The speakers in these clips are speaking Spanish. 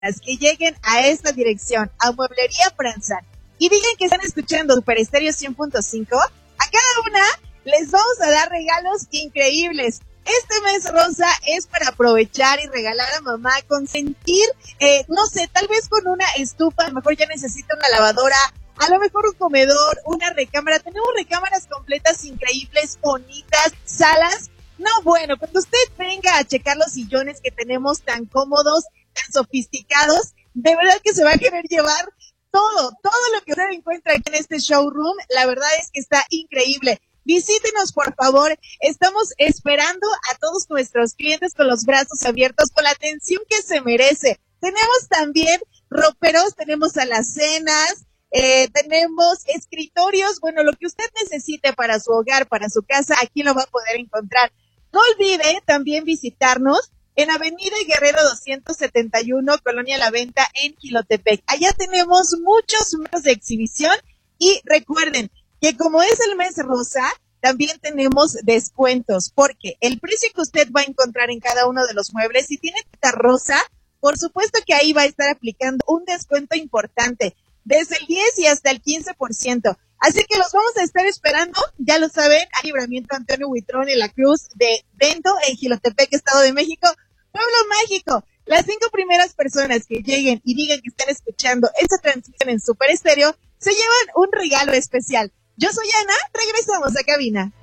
que lleguen a esta dirección, a Mueblería Franzar, y digan que están escuchando Super Estéreo 100.5, a cada una les vamos a dar regalos increíbles. Este mes rosa es para aprovechar y regalar a mamá, consentir, no sé, tal vez con una estufa, a lo mejor ya necesita una lavadora, a lo mejor un comedor, una recámara. Tenemos recámaras completas increíbles, bonitas, salas. No, bueno, cuando usted venga a checar los sillones que tenemos tan cómodos, tan sofisticados, de verdad que se va a querer llevar todo lo que usted encuentra aquí en este showroom. La verdad es que está increíble. Visítenos, por favor. Estamos esperando a todos nuestros clientes con los brazos abiertos, con la atención que se merece. Tenemos también roperos, tenemos alacenas, tenemos escritorios. Bueno, lo que usted necesite para su hogar, para su casa, aquí lo va a poder encontrar. No olvide también visitarnos en Avenida Guerrero 271, Colonia La Venta, en Jilotepec. Allá tenemos muchos medios de exhibición y recuerden que como es el mes rosa, también tenemos descuentos, porque el precio que usted va a encontrar en cada uno de los muebles, si tiene teta rosa, por supuesto que ahí va a estar aplicando un descuento importante, desde el 10 y hasta el 15%. Así que los vamos a estar esperando, ya lo saben, a Libramiento Antonio Huitrón en la Cruz de Bento, en Jilotepec, Estado de México. Pueblo Mágico, las 5 primeras personas que lleguen y digan que están escuchando esta transmisión en Super Estéreo, se llevan un regalo especial. Yo soy Ana, regresamos a cabina.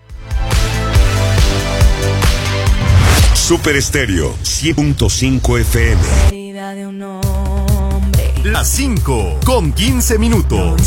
Super Estéreo 100.5 FM. Las 5 con 15 minutos.